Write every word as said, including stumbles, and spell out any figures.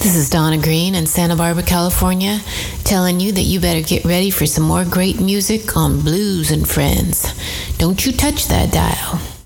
This is Donna Green in Santa Barbara, California, telling you that you better get ready for some more great music on Blues and Friends. Don't you touch that dial.